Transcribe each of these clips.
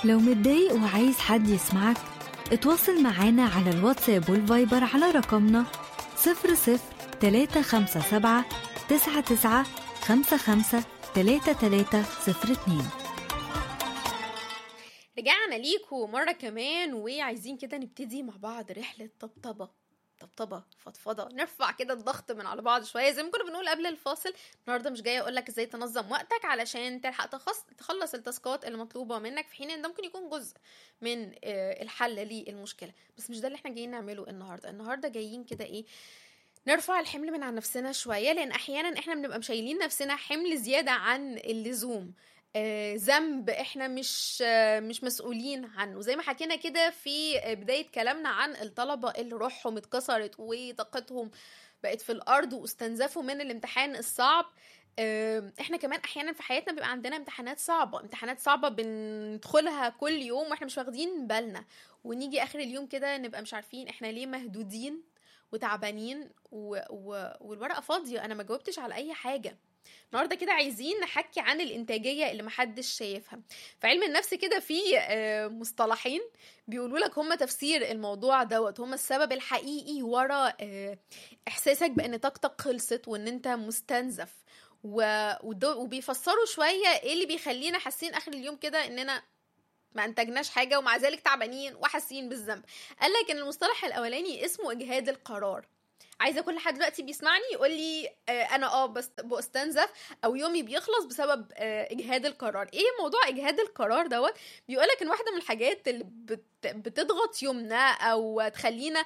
لو متضايق وعايز حد يسمعك، اتواصل معانا على الواتساب والفايبر على رقمنا 00-357 99 55 3302. رجعنا ليكم مرة كمان وعايزين كده نبتدي مع بعض رحلة طبطبة فضفضة، نرفع كده الضغط من على بعض شوية زي ما كنا بنقول قبل الفاصل. النهاردة مش جاية اقولك ازاي تنظم وقتك علشان تلحق تخلص التاسكات اللي مطلوبة منك، في حين ان ده ممكن يكون جزء من الحل للمشكلة، بس مش ده اللي احنا جايين نعمله النهاردة جايين كده ايه، نرفع الحمل من عن نفسنا شوية، لان احيانا احنا بنبقى مشايلين نفسنا حمل زيادة عن اللزوم، ذنب احنا مش مسؤولين عنه. زي ما حكينا كده في بداية كلامنا عن الطلبة اللي روحهم اتكسرت وطاقتهم بقت في الارض واستنزفوا من الامتحان الصعب، احنا كمان احيانا في حياتنا بيبقى عندنا امتحانات صعبة بندخلها كل يوم واحنا مش واخدين بالنا، ونيجي اخر اليوم كده نبقى مش عارفين احنا ليه مهدودين وتعبانين والورقة فاضية، انا ما جاوبتش على اي حاجة. النهارده كده عايزين نحكي عن الانتاجيه اللي محدش شايفها. في علم النفس كده في مصطلحين بيقولوا لك هم تفسير الموضوع دوت، هم السبب الحقيقي ورا احساسك بان طاقتك خلصت وان انت مستنزف، وبيفسروا شويه ايه اللي بيخلينا حاسين اخر اليوم كده اننا ما انتجناش حاجه ومع ذلك تعبانين وحاسين بالذنب. قال لك ان المصطلح الاولاني اسمه اجهاد القرار. عايزه كل حد دلوقتي بيسمعني يقول لي انا بس بستنزف او يومي بيخلص بسبب اجهاد القرار. ايه موضوع اجهاد القرار دوت؟ بيقولك ان واحده من الحاجات اللي بتضغط يومنا او تخلينا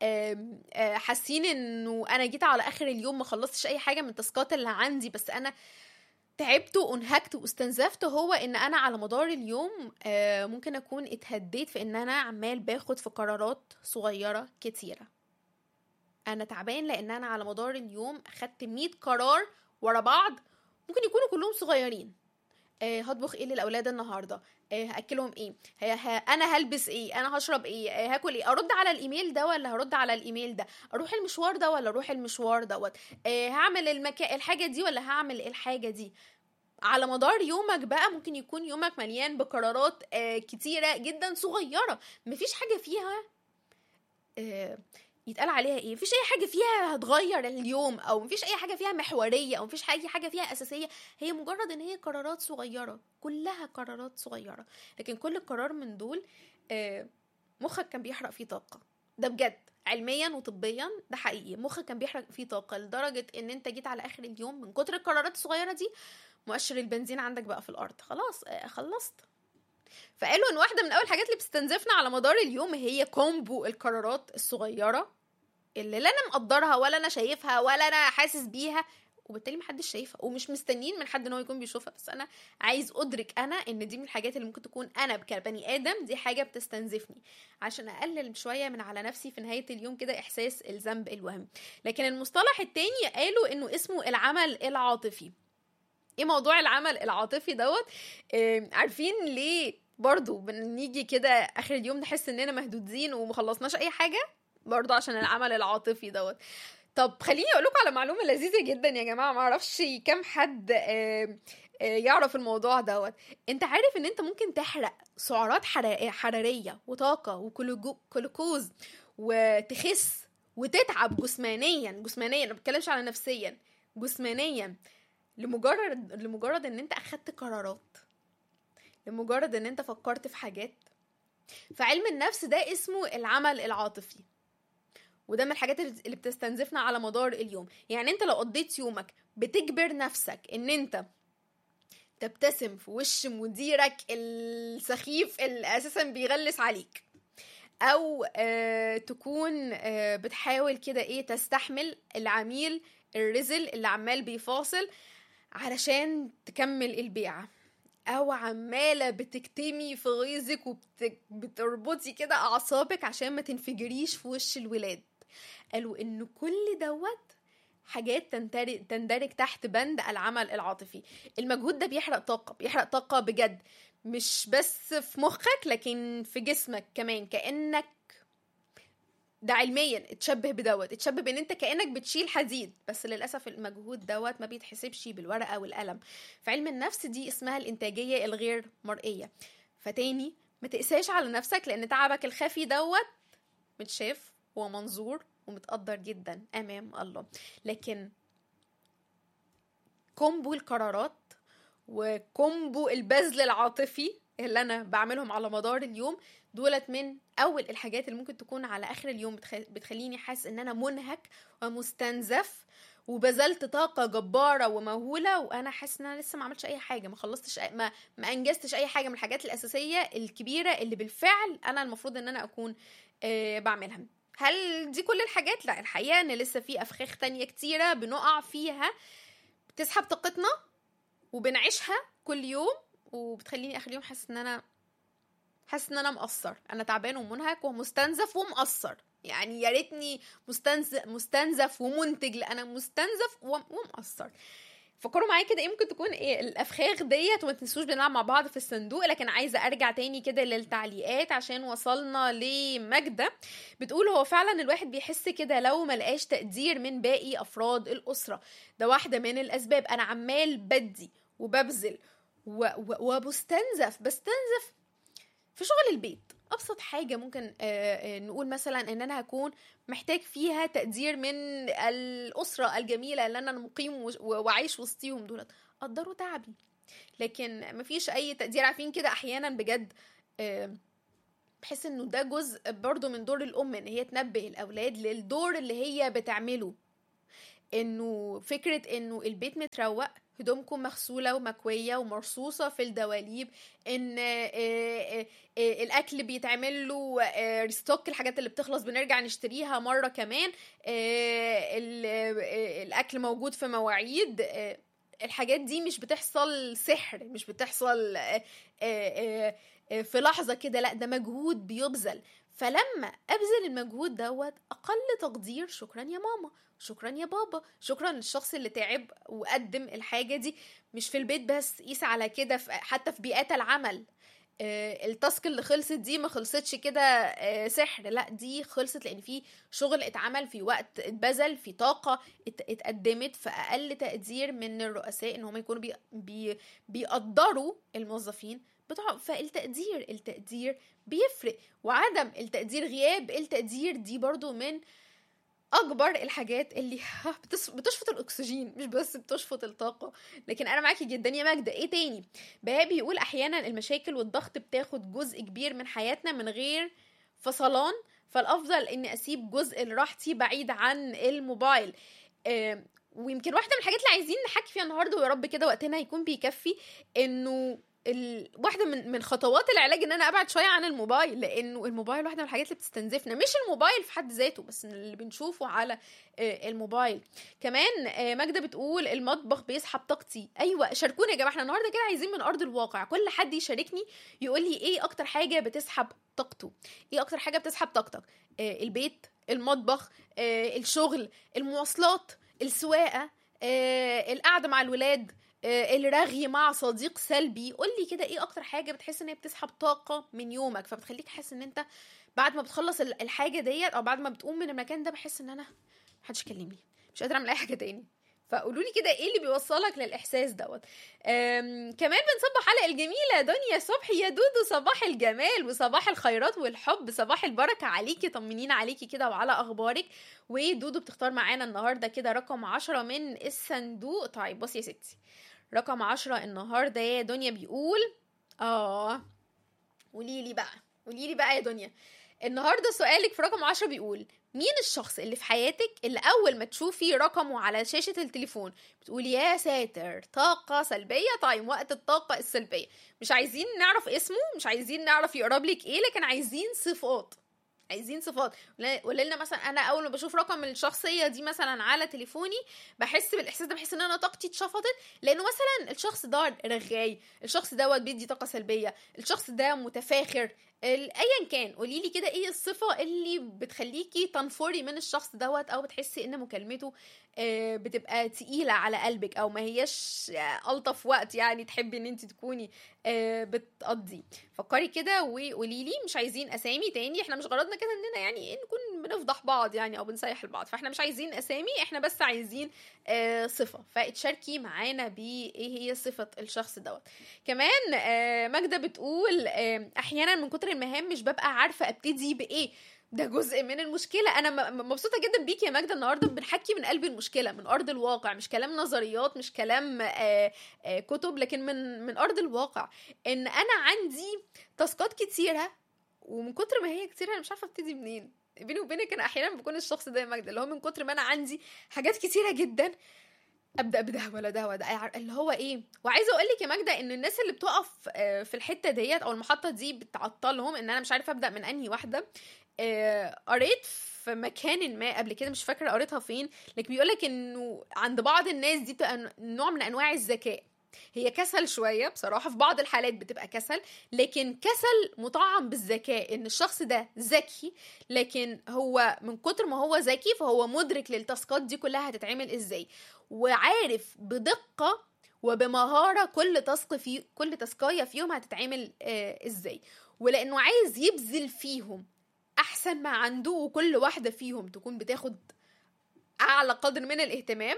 حاسين انه انا جيت على اخر اليوم ما خلصتش اي حاجه من التاسكات اللي عندي، بس انا تعبت وانهكت واستنزفت، هو ان انا على مدار اليوم ممكن اكون اتهديت في ان انا عمال باخد في قرارات صغيره كتيره. انا تعبان لان انا على مدار اليوم اخدت 100 قرار ورا بعض، ممكن يكونوا كلهم صغيرين. هطبخ ايه للاولاد النهارده، هاكلهم ايه، انا هلبس ايه، انا هشرب ايه، هاكل ايه، ارد على الايميل ده ولا هرد على الايميل ده، اروح المشوار ده ولا اروح المشوار دوت، هعمل الحاجه دي ولا هعمل الحاجه دي. على مدار يومك بقى ممكن يكون يومك مليان بقرارات كتيره جدا صغيره، مفيش حاجه فيها يتقال عليها ايه، مفيش اي حاجه فيها هتغير اليوم، او مفيش اي حاجه فيها محوريه، او مفيش اي حاجه فيها اساسيه، هي مجرد ان هي قرارات صغيره، كلها قرارات صغيره. لكن كل قرار من دول مخك كان بيحرق فيه طاقه، ده بجد علميا وطبيا ده حقيقي. مخك كان بيحرق فيه طاقه لدرجه ان انت جيت على اخر اليوم من كتر القرارات الصغيره دي مؤشر البنزين عندك بقى في الارض، خلاص خلصت. فقالوا ان واحده من اول الحاجات اللي بتستنزفنا على مدار اليوم هي كومبو القرارات الصغيره اللي لا انا مقدرها ولا انا شايفها ولا انا حاسس بيها، وبالتالي محدش شايفها ومش مستنين من حد ان هو يكون بيشوفها، بس انا عايز ادرك انا ان دي من الحاجات اللي ممكن تكون انا كبني ادم دي حاجه بتستنزفني، عشان اقلل شويه من على نفسي في نهايه اليوم كده احساس الذنب الوهمي. لكن المصطلح التاني قالوا انه اسمه العمل العاطفي. ايه موضوع العمل العاطفي دوت؟ عارفين ليه برضو بنيجي كده اخر اليوم نحس اننا مهدودين ومخلصناش اي حاجه؟ برضو عشان العمل العاطفي دوت. طب خليني اقول لكم على معلومه لذيذه جدا يا جماعه، ما اعرفش كم حد يعرف الموضوع دوت. انت عارف ان انت ممكن تحرق سعرات حراريه وطاقه وجلوكوز وتخس وتتعب جسمانيا، ما بتكلمش على نفسيا، جسمانيا، لمجرد ان انت اخدت قرارات، لمجرد ان انت فكرت في حاجات. فعلم النفس ده اسمه العمل العاطفي، وده من الحاجات اللي بتستنزفنا على مدار اليوم. يعني انت لو قضيت يومك بتجبر نفسك ان انت تبتسم في وش مديرك السخيف اللي اساسا بيغلس عليك، او تكون بتحاول كده ايه تستحمل العميل الرزل اللي عمال بيفاصل علشان تكمل البيعة، او عمالة بتكتمي في غيظك وبتربطي كده اعصابك عشان ما تنفجريش في وش الولاد. قالوا ان كل دوت حاجات تندرج تحت بند العمل العاطفي. المجهود ده بيحرق طاقة بجد، مش بس في مخك لكن في جسمك كمان، كأنك ده علميا اتشبه بان انت كأنك بتشيل حديد، بس للأسف المجهود دوت ما بيتحسبش بالورقة والقلم. في علم النفس دي اسمها الانتاجية الغير مرئية. فتاني ما تقساش على نفسك، لان تعبك الخفي دوت متشاف ومنظور ومتقدر جدا امام الله. لكن كومبو القرارات وكومبو البذل العاطفي اللي انا بعملهم على مدار اليوم دولت من اول الحاجات اللي ممكن تكون على اخر اليوم بتخليني حاسس ان انا منهك ومستنزف وبذلت طاقه جباره ومهوله، وانا حاسس ان انا لسه ما عملتش اي حاجه، ما خلصتش ما انجزتش اي حاجه من الحاجات الاساسيه الكبيره اللي بالفعل انا المفروض ان انا اكون بعملها. هل دي كل الحاجات؟ لا، الحقيقه ان لسه في افخاخ تانية كتيره بنقع فيها بتسحب طاقتنا وبنعيشها كل يوم، وبتخليني اخر يوم حاسس ان انا مقصر، انا تعبان ومنهك ومستنزف ومقصر. يعني يا ريتني مستنزف ومنتج، لا انا مستنزف ومقصر. فكروا معايا كده ايه ممكن تكون ايه الافخاخ ديت، وما تنسوش بنلعب مع بعض في الصندوق. لكن عايزه ارجع تاني كده للتعليقات عشان وصلنا لمجدة بتقول هو فعلا الواحد بيحس كده لو ملقاش تقدير من باقي افراد الاسره، ده واحده من الاسباب. انا عمال بدي وببذل وبستنزف في شغل البيت. ابسط حاجه ممكن نقول مثلا ان انا هكون محتاج فيها تقدير من الاسره الجميله اللي انا مقيم وعايش وسطيهم دولت، قدروا تعبي. لكن مفيش اي تقدير. عارفين كده احيانا بجد بحس انه ده جزء برضو من دور الام، ان هي تنبه الاولاد للدور اللي هي بتعمله. انه فكره انه البيت متروق، هدومكم مغسوله ومكويه ومرصوصه في الدواليب، ان الاكل بيتعمل له ريستوك، الحاجات اللي بتخلص بنرجع نشتريها مره كمان، الاكل موجود في مواعيد. الحاجات دي مش بتحصل سحر، مش بتحصل في لحظه كده، لا ده مجهود بيبذل. فلما ابذل المجهود دوت اقل تقدير، شكرا يا ماما، شكرا يا بابا، شكرا للشخص اللي تعب وقدم الحاجة دي. مش في البيت بس، قيس على كده حتى في بيئات العمل. التاسك اللي خلصت دي ما خلصتش كده سحر، لا دي خلصت لان في شغل اتعمل، في وقت اتبذل، في طاقة اتقدمت. فاقل تقدير من الرؤساء ان هم يكونوا بيقدروا الموظفين بتوع. فالتقدير بيفرق، وعدم التقدير، غياب التقدير دي برضو من اكبر الحاجات اللي بتشفط الاكسجين، مش بس بتشفط الطاقه. لكن انا معاكي جدا يا ماجدة. ايه تاني؟ بهاء بيقول احيانا المشاكل والضغط بتاخد جزء كبير من حياتنا من غير فصلان، فالافضل اني اسيب جزء لراحتي بعيد عن الموبايل. ويمكن واحده من الحاجات اللي عايزين نحكي فيها النهارده، ويا رب كده وقتنا يكون بيكفي، انه واحدة من خطوات العلاج ان انا ابعد شوية عن الموبايل، لانه الموبايل واحدة من الحاجات اللي بتستنزفنا، مش الموبايل في حد ذاته بس اللي بنشوفه على الموبايل كمان. ماجدة بتقول المطبخ بيسحب طاقتي. ايوه، شاركونا يا جماعة، احنا النهاردة كده عايزين من ارض الواقع كل حد يشاركني يقول لي ايه اكتر حاجة بتسحب طاقته، ايه اكتر حاجة بتسحب طاقتك. البيت، المطبخ، الشغل، المواصلات، السواقة، القعدة مع الولاد، الرغي مع صديق سلبي. قولي كده ايه اكتر حاجة بتحس ان هي بتسحب طاقة من يومك، فبتخليك حاسس ان انت بعد ما بتخلص الحاجة ديت او بعد ما بتقوم من المكان ده بحس ان انا محدش يكلمني، مش قادرة اعمل اي حاجة تاني. فقولولي كده ايه اللي بيوصلك للاحساس دوت. كمان بنصبح على الجميلة دنيا صبحي. يا دودو صباح الجمال وصباح الخيرات والحب، صباح البركة عليكي، طمنين عليكي كده وعلى اخبارك. ودودو بتختار معانا النهاردة كده رقم 10 من الصندوق. طيب بصي يا ستي، رقم 10 النهاردة يا دنيا بيقول قوليلي بقى يا دنيا، النهاردة سؤالك في رقم 10 بيقول مين الشخص اللي في حياتك اللي أول ما تشوفي رقمه على شاشة التليفون بتقولي يا ساتر طاقة سلبية؟ طيب وقت الطاقة السلبية مش عايزين نعرف اسمه، مش عايزين نعرف يقرب لك ايه، لكن عايزين صفات. ولنا مثلا انا اول ما بشوف رقم الشخصيه دي مثلا على تليفوني بحس بالاحساس ده، بحس ان انا طاقتي اتشفطت، لانه مثلا الشخص ده رغاي، الشخص دوت بيدي طاقه سلبيه، الشخص ده متفاخر، ايا كان. قولي لي كده ايه الصفه اللي بتخليكي تنفري من الشخص دوت او بتحسي ان مكالمته بتبقى تقيلة على قلبك، او ما هيش ألطف وقت يعني تحبي ان انت تكوني بتقضي. فكري كده وقولي لي. مش عايزين اسامي تاني، احنا مش غرضنا كده اننا يعني نكون بنفضح بعض يعني او بنسيح البعض، فاحنا مش عايزين اسامي، احنا بس عايزين صفة. فاتشاركي معانا بايه هي صفة الشخص دوت. كمان ماجدة بتقول احيانا من كتر المهام مش ببقى عارفة ابتدي بايه. ده جزء من المشكله. انا مبسوطه جدا بيكي يا ماجدة، النهارده بنحكي من قلب المشكله، من ارض الواقع، مش كلام نظريات، مش كلام كتب، لكن من ارض الواقع. ان انا عندي تاسكات كتيره، ومن كتر ما هي كتيره انا مش عارفه ابتدي منين. بيني وبينك انا احيانا بكون الشخص ده يا ماجدة، اللي هو من كتر ما انا عندي حاجات كتيره جدا ابدا بده ولا ده ولا ده، اللي هو ايه. وعايزه اقول لك يا ماجدة ان الناس اللي بتقف في الحته ديت او المحطه دي بتعطلهم، ان انا مش عارفه ابدا من انهي واحده. قريت في مكان ما قبل كده، مش فاكره قريتها فين، لكن بيقولك انه عند بعض الناس دي بتبقى نوع من انواع الذكاء. هي كسل شويه بصراحه، في بعض الحالات بتبقى كسل، لكن كسل مطعم بالذكاء. ان الشخص ده ذكي، لكن هو من كتر ما هو ذكي فهو مدرك للتاسكات دي كلها هتتعمل ازاي، وعارف بدقه وبمهاره كل تاسكايه فيهم هتتعمل ازاي. ولانه عايز يبذل فيهم احسن ما عنده، وكل واحده فيهم تكون بتاخد اعلى قدر من الاهتمام،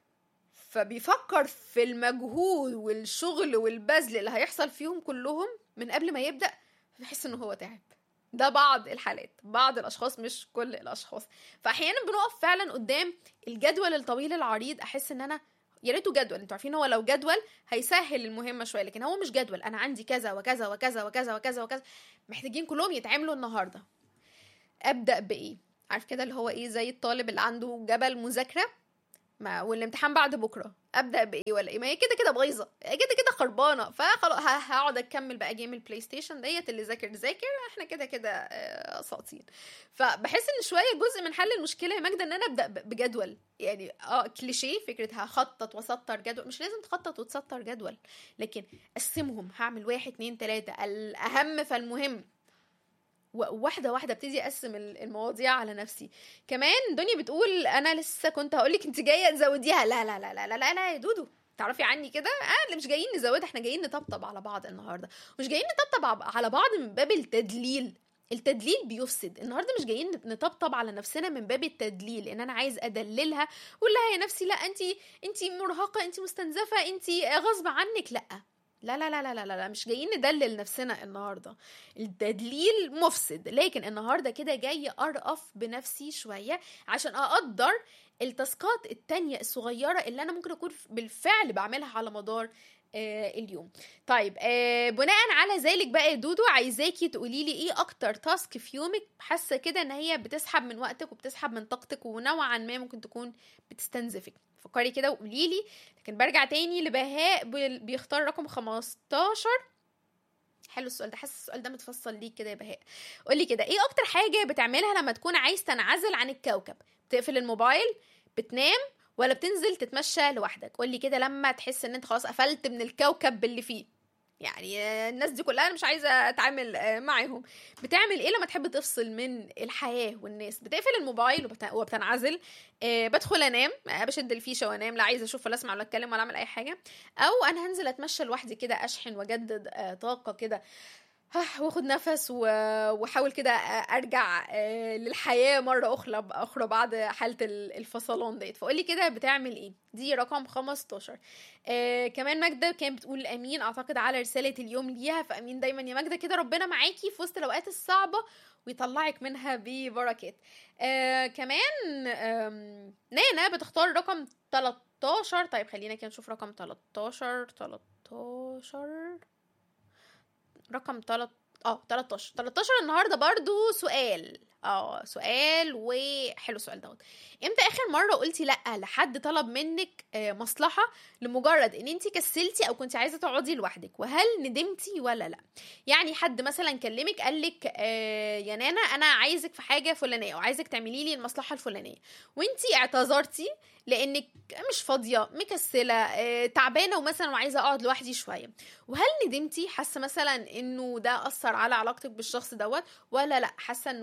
فبيفكر في المجهود والشغل والبذل اللي هيحصل فيهم كلهم من قبل ما يبدا، بيحس انه هو تعب. ده بعض الحالات، بعض الاشخاص مش كل الاشخاص. فاحيانا بنقف فعلا قدام الجدول الطويل العريض، احس ان انا يا ريته جدول. انتوا عارفين هو لو جدول هيسهل المهمه شويه، لكن هو مش جدول. انا عندي كذا وكذا وكذا وكذا وكذا وكذا محتاجين كلهم يتعملوا النهارده. ابدا بايه؟ عارف كده اللي هو ايه، زي الطالب اللي عنده جبل مذاكره والامتحان بعد بكره، ابدا بايه ولا ايه؟ ما هي كده كده بايظه، كده خربانه، فخلاص هقعد اكمل بقى جيم البلاي ستيشن ديت. اللي ذاكر احنا كده ساقطين. فبحس ان شويه جزء من حل المشكله يا ماجدة ان انا ابدا بجدول. يعني كليشيه فكره هخطط واسطر جدول، مش لازم تخطط وتسطر جدول، لكن قسمهم. هعمل 1 2 3 الاهم فالمهم، واحدة واحدة ابتدي اقسم المواضيع على نفسي. كمان دنيا بتقول انا لسه كنت هقولك انت جاية تزوديها. لا لا لا لا لا لا, لا يا دودو، تعرفي عني كده اللي مش جايين نزود، احنا جايين نطبطب على بعض النهاردة. مش جايين نطبطب على بعض من باب التدليل. التدليل بيفسد. النهارده مش جايين نطبطب على نفسنا من باب التدليل، لان انا عايز ادللها واقول لها يا نفسي لا انت مرهقه، انت مستنزفه، انت غصب عنك. لا لا لا لا لا لا، مش جايين ندلل نفسنا النهارده. التدليل مفسد. لكن النهارده كده جاي ارقف بنفسي شويه عشان اقدر التاسكات التانية الصغيره اللي انا ممكن اكون بالفعل بعملها على مدار اليوم. طيب بناء على ذلك بقى يا دودو، عايزاكي تقولي لي ايه اكتر تاسك في يومك حاسه كده ان هي بتسحب من وقتك وبتسحب من طاقتك ونوعا ما ممكن تكون بتستنزفك. فكري كده وقولي لي. لكن برجع تاني لبهاء بيختار رقم 15. حلو السؤال ده، حاسه السؤال ده متفصل ليك كده يا بهاء. قولي كده ايه اكتر حاجه بتعملها لما تكون عايز تنعزل عن الكوكب؟ بتقفل الموبايل، بتنام، ولا بتنزل تتمشى لوحدك؟ قولي كده لما تحس ان انت خلاص قفلت من الكوكب اللي فيه، يعني الناس دي كلها انا مش عايزه اتعامل معاهم. بتعمل ايه لما تحب تفصل من الحياه والناس؟ بتقفل الموبايل وبتنعزل، بدخل انام، بشد الفيشه وانام، لا عايزه اشوف ولا اسمع ولا اتكلم ولا اعمل اي حاجه، او انا هنزل اتمشى لوحدي كده اشحن واجدد طاقه كده، واخد نفس واحاول كده ارجع للحياه مره اخرى بعد حاله الفصلان ديت. فقولي كده بتعمل ايه. دي رقم 15. كمان ماجدة كانت بتقول امين اعتقد على رساله اليوم ليها، فامين دايما يا ماجدة كده، ربنا معاكي في وسط الاوقات الصعبه ويطلعك منها ببركات. كمان نانا بتختار رقم 13. طيب خلينا كده نشوف رقم 13 رقم 13 النهارده برضو سؤال وحلو السؤال دوت. امتى اخر مره قلتي لا لحد طلب منك مصلحه لمجرد ان انت كسلتي او كنت عايزه تقعدي لوحدك؟ وهل ندمتي ولا لا؟ يعني حد مثلا كلمك قالك يا نانا انا عايزك في حاجه فلانيه او عايزك تعملي لي المصلحه الفلانيه، وانتي اعتذرتي لانك مش فاضيه، مكسله، تعبانه ومثلا وعايزه اقعد لوحدي شويه. وهل ندمتي؟ حاسه مثلا انه ده اثر على علاقتك بالشخص دوت، ولا لا حاسه انه انا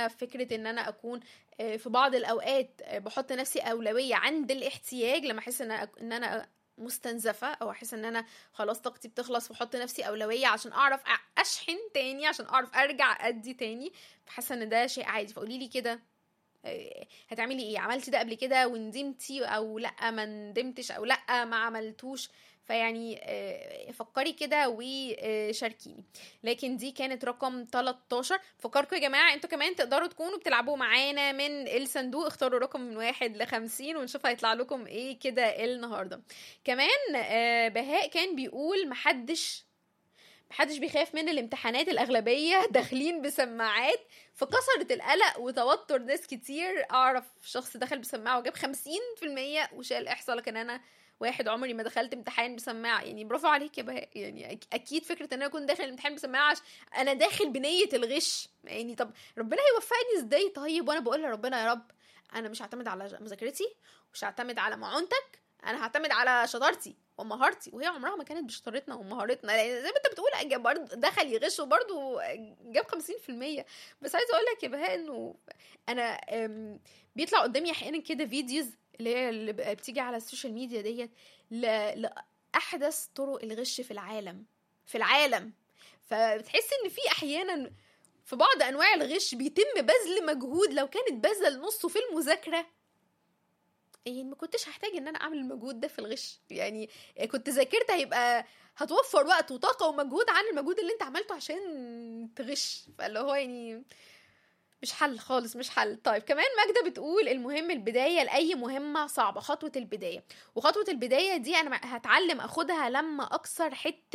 فكرة ان انا اكون في بعض الاوقات بحط نفسي اولوية عند الاحتياج، لما احس ان انا مستنزفة او احس ان انا خلاص طاقتي بتخلص، واحط نفسي اولوية عشان اعرف اشحن تاني، عشان اعرف ارجع ادي تاني. فحاسة ان ده شيء عادي. فقوليلي كده هتعملي ايه؟ عملتي ده قبل كده وندمتي، او لا ما ندمتش، او لا ما عملتوش؟ فيعني فكري كده وشاركيني. لكن دي كانت رقم 13. فكركم يا جماعة انتوا كمان تقدروا تكونوا بتلعبوا معانا من الصندوق. اختاروا رقم من 1 ل50 ونشوف هيطلع لكم ايه كده النهاردة. كمان بهاء كان بيقول محدش بيخاف من الامتحانات، الأغلبية داخلين بسماعات، فكسرت القلق وتوتر ناس كتير. أعرف شخص دخل بسماعة وجاب 50% وشال إحصاء، لكن أنا واحد عمري ما دخلت امتحان بسماعة. يعني برافو عليك يا بهاء. يعني أكيد فكرة أن أنا أكون داخل الامتحان بسماعة عشان أنا داخل بنية الغش. يعني طب ربنا هيوفقني إزاي؟ طيب وأنا بقول لربنا يا رب أنا مش هعتمد على مذاكرتي، مش هعتمد على معونتك، أنا هعتمد على شطارتي ومهارتي. وهي عمرها ما كانت بشطارتنا ومهارتنا، لان زي ما انت بتقول برضه دخل يغش وبرضه جاب 50%. بس عايزه اقول لك يا بهاء انه انا بيطلع قدامي احيانا كده فيديوز اللي بتيجي على السوشيال ميديا ديت لاحدث طرق الغش في العالم. فبتحس ان في احيانا في بعض انواع الغش بيتم بذل مجهود لو كانت بذل نصه في المذاكره، يعني ما كنتش هحتاج ان انا اعمل المجهود ده في الغش. يعني كنت ذاكرت هيبقى هتوفر وقت وطاقه ومجهود عن المجهود اللي انت عملته عشان تغش. فاللي هو يعني مش حل خالص، مش حل. طيب كمان ماجدة بتقول المهم البداية لأي مهمة صعبة، خطوة البداية. وخطوة البداية دي أنا هتعلم أخدها لما أكسر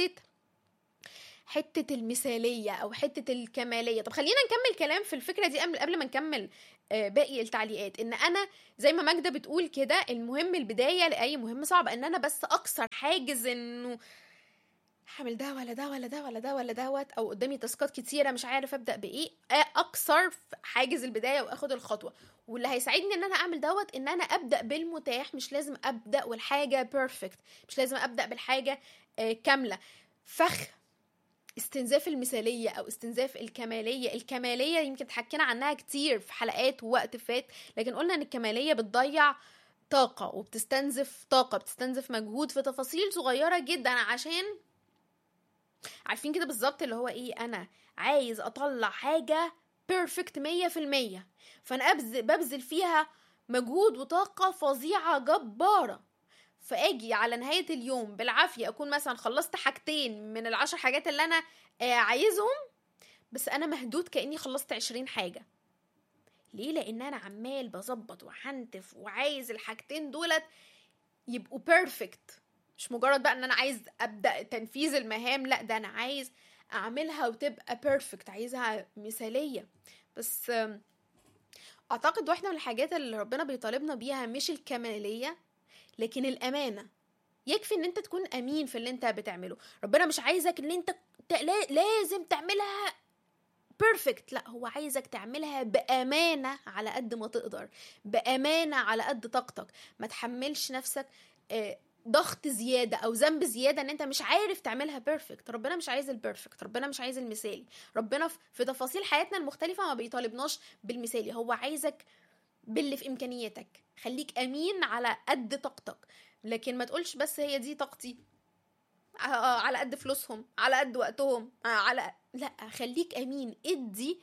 حتة المثالية أو حتة الكمالية. طب خلينا نكمل كلام في الفكرة دي قبل ما نكمل باقي التعليقات. ان انا زي ما ماجدة بتقول كده المهم البداية لأي مهم صعب، ان انا بس اكسر حاجز انه هعمل ده ولا ده ولا ده ولا ده ولا دوت، او قدامي تاسكات كتيرة مش عارف ابدأ بايه. اكسر حاجز البداية واخد الخطوة. واللي هيساعدني ان انا اعمل دوت ان انا ابدأ بالمتاح، مش لازم ابدأ والحاجة بيرفكت، مش لازم ابدأ بالحاجة كاملة. استنزاف المثالية او استنزاف الكمالية يمكن حكينا عنها كتير في حلقات ووقت فات، لكن قلنا ان الكمالية بتضيع طاقة وبتستنزف طاقة، بتستنزف مجهود في تفاصيل صغيرة جدا، عشان عارفين كده بالظبط اللي هو ايه، انا عايز اطلع حاجة بيرفكت 100%، فانا ببذل فيها مجهود وطاقة فظيعة جبارة، فاجي على نهاية اليوم بالعافية اكون مثلا خلصت حاجتين من 10 حاجات اللي انا عايزهم، بس انا مهدود كأني خلصت 20 حاجة. ليه؟ لان انا عمال بظبط وحنتف وعايز الحاجتين دولت يبقوا بيرفكت. مش مجرد بقى ان انا عايز ابدأ تنفيذ المهام، لا ده انا عايز اعملها وتبقى بيرفكت، عايزها مثالية. بس اعتقد واحدة من الحاجات اللي ربنا بيطالبنا بيها مش الكمالية لكن الامانة. يكفي ان انت تكون امين في اللي انت بتعمله. ربنا مش عايزك ان انت لازم تعملها بيرفكت، لا هو عايزك تعملها بامانة على قد ما تقدر، بامانة على قد طاقتك. ما تحملش نفسك ضغط زيادة او ذنب زيادة ان انت مش عارف تعملها بيرفكت. ربنا مش عايز البيرفكت، ربنا مش عايز المثالي. ربنا في تفاصيل حياتنا المختلفة ما بيطالبناش بالمثالي، هو عايزك باللي في امكانياتك. خليك امين على قد طاقتك، لكن ما تقولش بس هي دي طاقتي، على قد فلوسهم، على قد وقتهم، لا خليك امين. ادي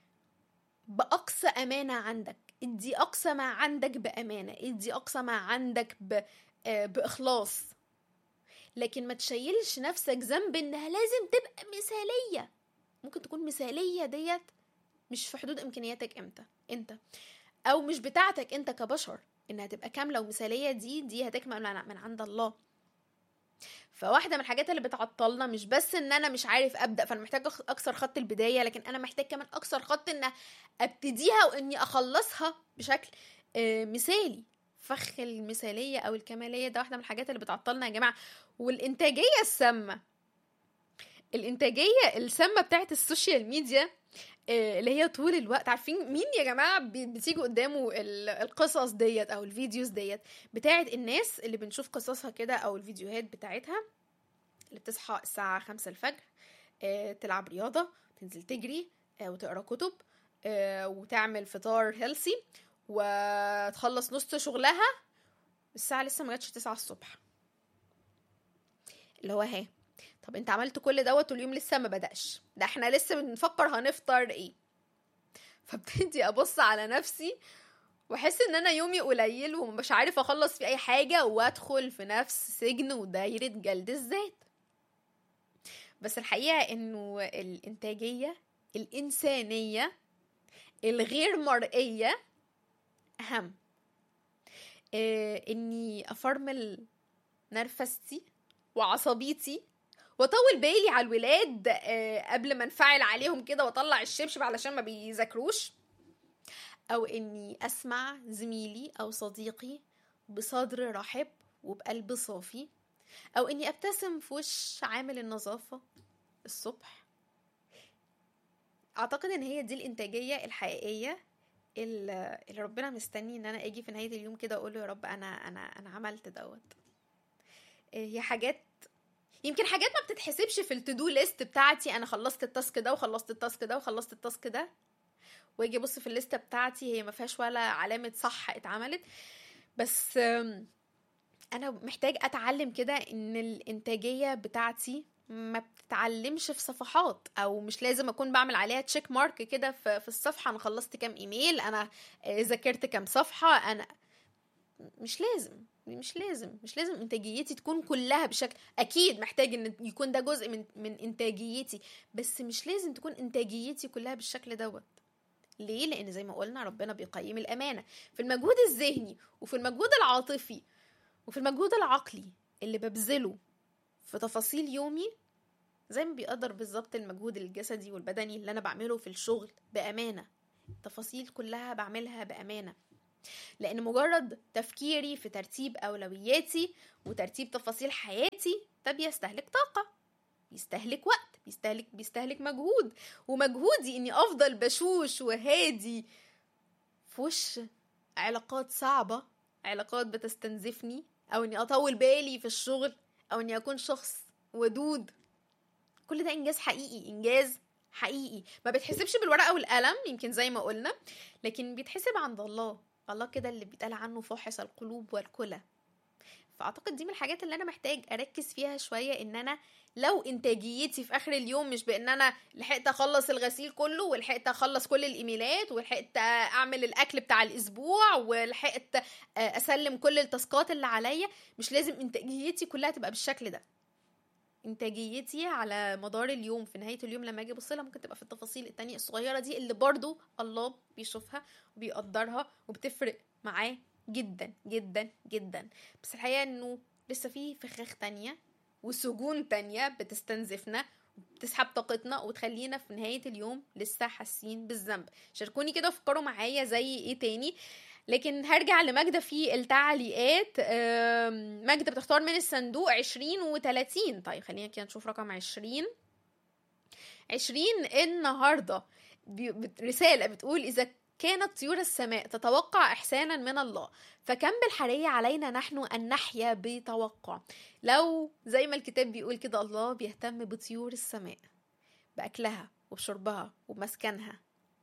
باقصى امانة عندك، ادي اقصى ما عندك بامانة، ادي اقصى ما عندك باخلاص. لكن ما تشيلش نفسك ذنب انها لازم تبقى مثالية. ممكن تكون مثالية ديت مش في حدود امكانياتك انت او مش بتاعتك انت كبشر انها تبقى كاملة ومثالية. دي هتكمل من عند الله. فواحدة من الحاجات اللي بتعطلنا مش بس ان انا مش عارف ابدأ فانا محتاج اكسر خط البداية، لكن انا محتاج كمان اكسر خط ان ابتديها واني اخلصها بشكل مثالي. فخ المثالية او الكمالية ده واحدة من الحاجات اللي بتعطلنا يا جماعة. والانتاجية السامة بتاعت السوشيال ميديا اللي هي طول الوقت. عارفين مين يا جماعة بتيجي قدامه القصص ديت او الفيديوز ديت بتاعت الناس اللي بنشوف قصصها كده او الفيديوهات بتاعتها، اللي بتصحى الساعة 5 الفجر تلعب رياضة، تنزل تجري وتقرأ كتب وتعمل فطار هيلسي وتخلص نص شغلها، الساعة لسه ما جاتش 9 الصبح. اللي هو طب انت عملت كل دوت واليوم لسه ما بدأش، ده احنا لسه بنفكر هنفطر ايه. فابتدي ابص على نفسي واحس ان انا يومي قليل ومش عارف اخلص في اي حاجة، وادخل في نفس سجن ودايرة جلد الذات. بس الحقيقة انه الانتاجية الانسانية الغير مرئية اهم. اني افرمل نرفستي وعصبيتي واطول بالي على الولاد قبل ما انفعل عليهم كده واطلع الشبشب علشان ما بيذاكروش، او اني اسمع زميلي او صديقي بصدر رحب وبقلب صافي، او اني ابتسم في وش عامل النظافة الصبح. اعتقد ان هي دي الانتاجية الحقيقية اللي ربنا مستني ان انا اجي في نهاية اليوم كده اقول له يا رب انا عملت دوت. هي حاجات يمكن حاجات ما بتتحسبش في التودو ليست بتاعتي، انا خلصت التاسك ده وخلصت التاسك ده وخلصت التاسك ده، واجي ابص في الليسته بتاعتي هي ما فيهاش ولا علامه صح اتعملت. بس انا محتاج اتعلم كده ان الانتاجيه بتاعتي ما بتتعلمش في صفحات، او مش لازم اكون بعمل عليها تشيك مارك كده في الصفحه انا خلصت كام ايميل، انا ذاكرت كام صفحه. انا مش لازم انتاجيتي تكون كلها بشكل، اكيد محتاج ان يكون ده جزء من انتاجيتي، بس مش لازم تكون انتاجيتي كلها بالشكل دوت. ليه؟ لان زي ما قلنا ربنا بيقيم الامانه في المجهود الذهني وفي المجهود العاطفي وفي المجهود العقلي اللي ببذله في تفاصيل يومي، زي ما بيقدر بالظبط المجهود الجسدي والبدني اللي انا بعمله في الشغل بامانه. التفاصيل كلها بعملها بامانه، لان مجرد تفكيري في ترتيب اولوياتي وترتيب تفاصيل حياتي ده بيستهلك طاقه، بيستهلك وقت، بيستهلك مجهود. ومجهودي اني افضل بشوش وهادي في وش علاقات صعبه، علاقات بتستنزفني، او اني اطول بالي في الشغل، او اني اكون شخص ودود، كل ده انجاز حقيقي، انجاز حقيقي ما بيتحسبش بالورقه والقلم يمكن زي ما قلنا، لكن بيتحسب عند الله كده اللي بيتقال عنه فاحص القلوب والكلى. فاعتقد دي من الحاجات اللي انا محتاج اركز فيها شويه، ان انا لو انتاجيتي في اخر اليوم مش بان انا لحقت اخلص الغسيل كله ولحقت اخلص كل الايميلات ولحقت اعمل الاكل بتاع الاسبوع ولحقت اسلم كل التاسكات اللي عليا، مش لازم انتاجيتي كلها تبقى بالشكل ده. انتاجيتي على مدار اليوم في نهاية اليوم لما اجي ابصلها ممكن تبقى في التفاصيل التانية الصغيرة دي اللي برضو الله بيشوفها وبيقدرها وبتفرق معاه جدا جدا جدا. بس الحقيقة انه لسه في فخاخ تانية وسجون تانية بتستنزفنا وبتسحب طاقتنا وتخلينا في نهاية اليوم لسه حاسين بالذنب. شاركوني كده وفكروا معايا زي ايه تاني. لكن هرجع لماجدة في التعليقات. ماجدة بتختار من الصندوق 20 و30. طيب خلينا كده نشوف رقم 20 النهاردة رسالة بتقول: إذا كانت طيور السماء تتوقع إحسانا من الله، فكم بالحري علينا نحن أن نحيا بتوقع. لو زي ما الكتاب بيقول كده الله بيهتم بطيور السماء، بأكلها وبشربها وبمسكنها،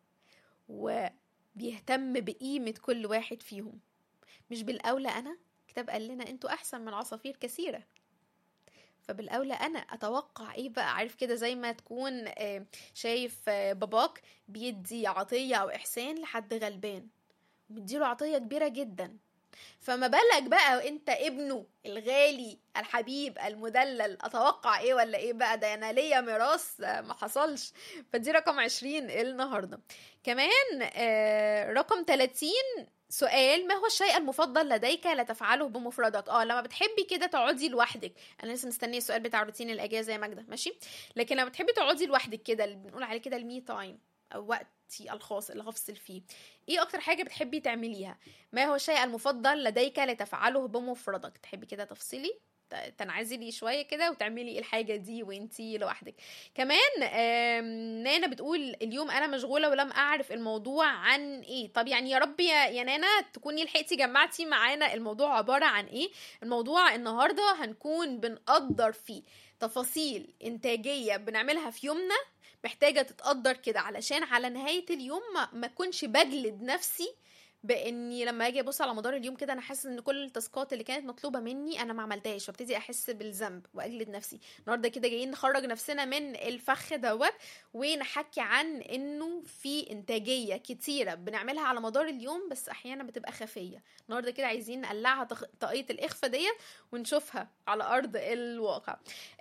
وبيهتم بقيمة كل واحد فيهم، مش بالأولى أنا؟ الكتاب قال لنا أنتوا أحسن من عصافير كثيرة، فبالأولى أنا أتوقع إيه بقى؟ عارف كده زي ما تكون شايف باباك بيدي عطية أو إحسان لحد غلبان ومديله عطية كبيرة جدا، فما بالك بقى انت ابنه الغالي الحبيب المدلل، اتوقع ايه ولا ايه بقى؟ ده انا ليا ميراث ما حصلش. فدي رقم 20 النهارده. كمان رقم 30 سؤال: ما هو الشيء المفضل لديك لا تفعله بمفردك؟ لما بتحبي كده تقعدي لوحدك، انا لسه مستنيه السؤال بتاع روتين الاجازه يا ماجده، ماشي؟ لكن لما بتحبي تقعدي لوحدك كده اللي بنقول عليه كده المي تايم او وقتي الخاص اللي هفصل فيه، ايه اكتر حاجه بتحبي تعمليها؟ ما هو الشيء المفضل لديك لتفعله بمفردك؟ تحبي كده تفصلي تنعزلي شويه كده وتعملي الحاجه دي وانتي لوحدك. كمان نانا بتقول: اليوم انا مشغوله ولم اعرف الموضوع عن ايه. طب يعني يا رب يا نانا تكوني لحقتي جمعتي معانا الموضوع عباره عن ايه. الموضوع النهارده هنكون بنقدر فيه تفاصيل انتاجيه بنعملها في يومنا محتاجه تتقدر كده، علشان على نهايه اليوم ما اكونش بجلد نفسي باني لما اجي ابص على مدار اليوم كده انا حاسس ان كل التاسكات اللي كانت مطلوبه مني انا ما عملتهاش، فابتدي احس بالذنب واجلد نفسي. النهارده كده جايين نخرج نفسنا من الفخ دوت ونحكي عن انه في انتاجيه كتيره بنعملها على مدار اليوم بس احيانا بتبقى خفيه. النهارده كده عايزين نقلعها طاقيه الاخفاء ديت ونشوفها على ارض الواقع.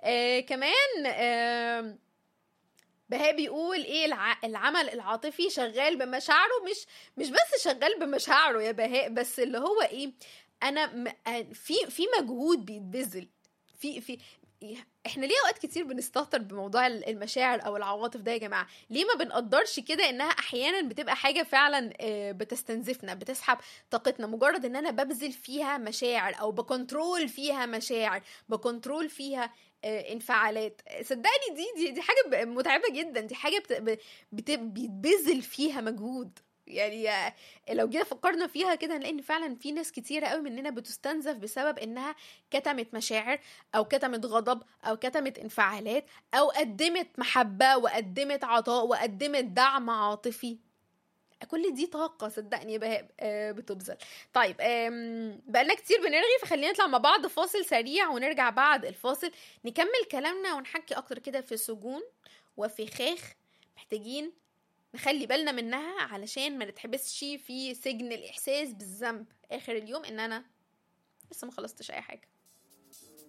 كمان بهاء بيقول ايه، العمل العاطفي شغال بمشاعره، مش بس شغال بمشاعره يا بهاء، بس اللي هو ايه، انا في مجهود بيتبذل في احنا ليه اوقات كتير بنستهتر بموضوع المشاعر او العواطف ده يا جماعه؟ ليه ما بنقدرش كده انها احيانا بتبقى حاجه فعلا بتستنزفنا، بتسحب طاقتنا، مجرد ان انا ببذل فيها مشاعر او بكنترول فيها مشاعر، بكنترول فيها انفعالات. صدقني دي حاجه متعبه جدا، دي حاجه بيتبذل فيها مجهود. يعني لو جينا فكرنا فيها كده هنلاقي ان فعلا في ناس كتيره قوي مننا بتستنزف بسبب انها كتمت مشاعر او كتمت غضب او كتمت انفعالات او قدمت محبه وقدمت عطاء وقدمت دعم عاطفي. كل دي طاقة صدقني بتبذل. طيب بقالنا كتير بنرغي، فخلينا نطلع مع بعض فاصل سريع ونرجع بعد الفاصل نكمل كلامنا ونحكي اكتر كده في سجون وفخاخ محتاجين نخلي بالنا منها علشان ما نتحبسش في سجن الإحساس بالذنب آخر اليوم إن أنا لسه ما خلصتش أي حاجة.